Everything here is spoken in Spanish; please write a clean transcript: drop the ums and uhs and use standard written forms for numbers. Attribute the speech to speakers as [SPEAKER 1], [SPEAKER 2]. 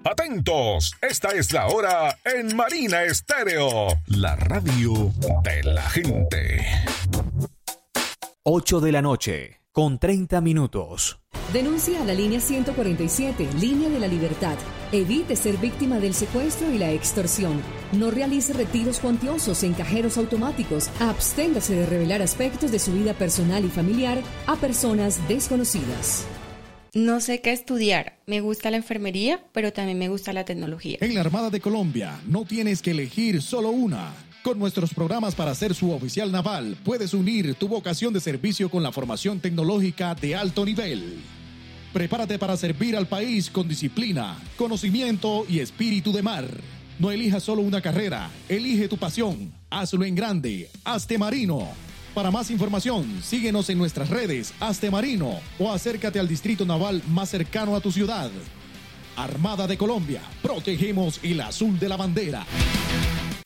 [SPEAKER 1] Atentos, esta es la hora en Marina Estéreo, la radio de la gente.
[SPEAKER 2] 8 de la noche, con 30 minutos.
[SPEAKER 3] Denuncia a la línea 147, Línea de la Libertad. Evite ser víctima del secuestro y la extorsión. No realice retiros cuantiosos en cajeros automáticos. Absténgase de revelar aspectos de su vida personal y familiar a personas desconocidas.
[SPEAKER 4] No sé qué estudiar. Me gusta la enfermería, pero también me gusta la tecnología.
[SPEAKER 5] En la Armada de Colombia no tienes que elegir solo una. Con nuestros programas para ser su oficial naval, puedes unir tu vocación de servicio con la formación tecnológica de alto nivel. Prepárate para servir al país con disciplina, conocimiento y espíritu de mar. No elijas solo una carrera, elige tu pasión. Hazlo en grande. Hazte marino. Para más información, síguenos en nuestras redes Hazte Marino o acércate al distrito naval más cercano a tu ciudad. Armada de Colombia, protegemos el azul de la bandera.